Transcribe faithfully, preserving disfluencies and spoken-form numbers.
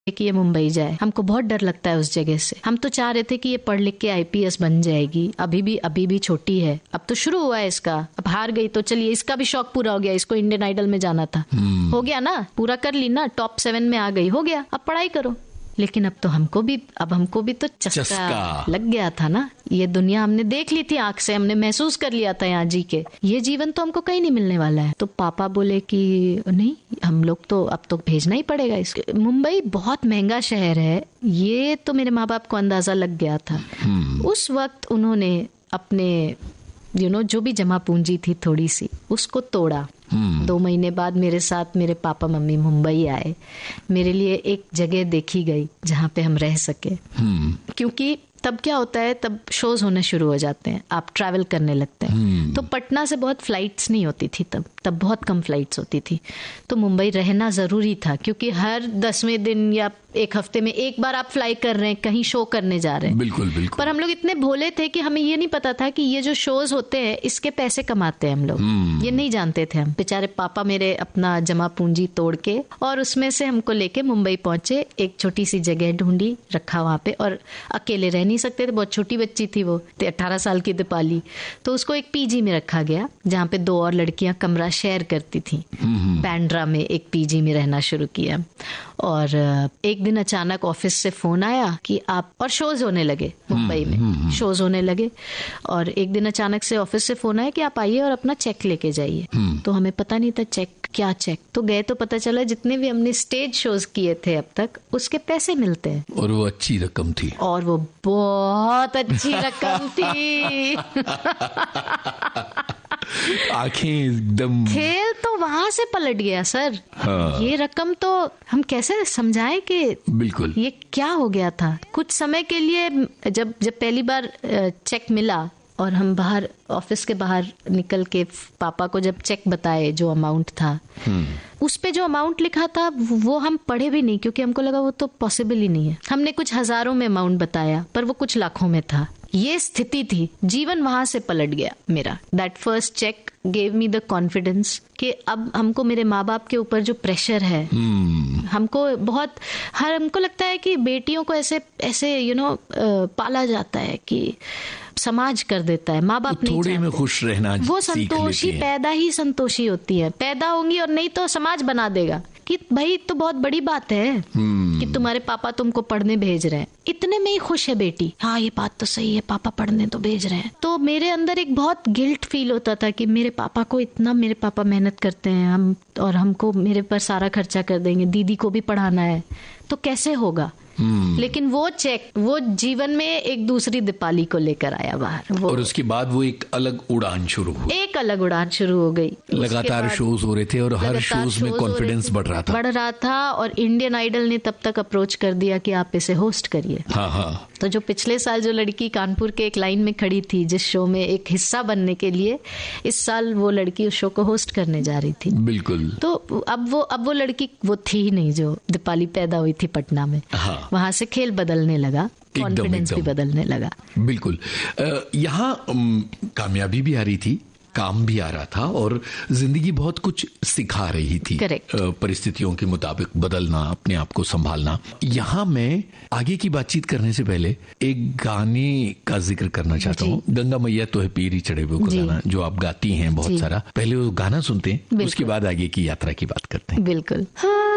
कि ये मुंबई जाए। हमको बहुत डर लगता है उस जगह से। हम तो चाह रहे थे कि ये पढ़ लिख के आईपीएस बन जाएगी। अभी भी अभी भी छोटी है, अब तो शुरू हुआ है इसका। अब हार गई तो चलिए, इसका भी शौक पूरा हो गया। इसको इंडियन आइडल में जाना था, हो गया ना, पूरा कर ली ना, टॉप सेवन में आ गई, हो गया, अब पढ़ाई करो। लेकिन अब तो हमको भी अब हमको भी तो चस्का, चस्का लग गया था ना। ये दुनिया हमने देख ली थी आंख से, हमने महसूस कर लिया था यहाँ जी के, ये जीवन तो हमको कहीं नहीं मिलने वाला है। तो पापा बोले कि नहीं, हम लोग तो अब तो भेजना ही पड़ेगा इसके। मुंबई बहुत महंगा शहर है, ये तो मेरे माँ बाप को अंदाजा लग गया था। उस वक्त उन्होंने अपने यू you नो know, जो भी जमा पूंजी थी थोड़ी सी, उसको तोड़ा। Hmm. दो महीने बाद मेरे साथ मेरे पापा मम्मी मुंबई आए। मेरे लिए एक जगह देखी गई जहाँ पे हम रह सके। hmm. क्योंकि तब क्या होता है, तब शोज होने शुरू हो जाते हैं, आप ट्रैवल करने लगते हैं। hmm. तो पटना से बहुत फ्लाइट्स नहीं होती थी तब तब बहुत कम फ्लाइट्स होती थी। तो मुंबई रहना जरूरी था, क्योंकि हर दसवें दिन या एक हफ्ते में एक बार आप फ्लाई कर रहे हैं, कहीं शो करने जा रहे हैं। बिल्कुल बिल्कुल। पर हम लोग इतने भोले थे कि हमें ये नहीं पता था कि ये जो शोज होते हैं इसके पैसे कमाते हैं हम लोग। hmm. ये नहीं जानते थे हम। बेचारे पापा मेरे अपना जमा पूंजी तोड़ के और उसमें से हमको लेके मुंबई पहुंचे। एक छोटी सी जगह ढूंढी, रखा वहां पे, और अकेले रह नहीं सकते थे, बहुत छोटी बच्ची थी वो, अठारह साल की दीपाली। तो उसको एक पीजी में रखा गया, जहाँ पे दो और लड़कियां कमरा शेयर करती थी। बैंड्रा में एक पीजी में रहना शुरू किया। और एक दिन अचानक ऑफिस से फोन आया कि आप, और शोज होने लगे मुंबई में, शोज होने लगे। और एक दिन अचानक से ऑफिस से फोन आया कि आप आइए और अपना चेक लेके जाइए। तो हमें पता नहीं था चेक क्या चेक। तो गए तो पता चला जितने भी हमने स्टेज शोज किए थे अब तक, उसके पैसे मिलते हैं। और वो अच्छी रकम थी। और वो बहुत अच्छी रकम थी। आंखें एकदम, खेल तो वहां से पलट गया सर। हाँ। ये रकम तो हम कैसे समझाएं कि बिल्कुल ये क्या हो गया था। कुछ समय के लिए जब जब पहली बार चेक मिला और हम बाहर, ऑफिस के बाहर निकल के पापा को जब चेक बताए, जो अमाउंट था, उस पे जो अमाउंट लिखा था वो हम पढ़े भी नहीं, क्योंकि हमको लगा वो तो पॉसिबल ही नहीं है। हमने कुछ हजारों में अमाउंट बताया, पर वो कुछ लाखों में था। ये स्थिति थी। जीवन वहां से पलट गया मेरा। That first check gave me the confidence कि अब हमको मेरे माँ बाप के ऊपर जो प्रेशर है, hmm. हमको बहुत, हर हमको लगता है कि बेटियों को ऐसे ऐसे यू नो पाला जाता है कि समाज कर देता है, माँ बाप नहीं थोड़े में खुश रहना, वो संतोषी पैदा ही संतोषी होती है, पैदा होंगी, और नहीं तो समाज बना देगा कि भाई तो बहुत बड़ी बात है hmm. कि तुम्हारे पापा तुमको पढ़ने भेज रहे हैं, इतने में ही खुश है बेटी। हाँ ये बात तो सही है, पापा पढ़ने तो भेज रहे हैं। तो मेरे अंदर एक बहुत गिल्ट फील होता था कि मेरे पापा को इतना, मेरे पापा मेहनत करते हैं, हम और हमको मेरे पर सारा खर्चा कर देंगे, दीदी को भी पढ़ाना है, तो कैसे होगा। Hmm. लेकिन वो चेक, वो जीवन में एक दूसरी दीपाली को लेकर आया बाहर। और उसके बाद वो एक अलग उड़ान शुरू हुई, एक अलग उड़ान शुरू हो गई। लगातार शोज हो रहे थे और हर शोज में कॉन्फिडेंस बढ़ रहा था बढ़ रहा था और इंडियन आइडल ने तब तक अप्रोच कर दिया कि आप इसे होस्ट करिए। हाँ हाँ। तो जो पिछले साल जो लड़की कानपुर के एक लाइन में खड़ी थी जिस शो में एक हिस्सा बनने के लिए, इस साल वो लड़की उस शो को होस्ट करने जा रही थी। बिल्कुल। तो अब वो अब वो लड़की वो थी ही नहीं जो दीपाली पैदा हुई थी पटना में। हाँ। वहां से खेल बदलने लगा, कॉन्फिडेंस भी बदलने लगा। बिल्कुल। यहाँ कामयाबी भी आ रही थी, काम भी आ रहा था, और जिंदगी बहुत कुछ सिखा रही थी। करेक्ट। परिस्थितियों के मुताबिक बदलना, अपने आप को संभालना। यहाँ मैं आगे की बातचीत करने से पहले एक गाने का जिक्र करना चाहता हूँ। गंगा मैया तो है पीरी चढ़े हुए को गाना, जो आप गाती हैं बहुत सारा। पहले वो गाना सुनते हैं, उसके बाद आगे की यात्रा की बात करते हैं। बिल्कुल। हाँ।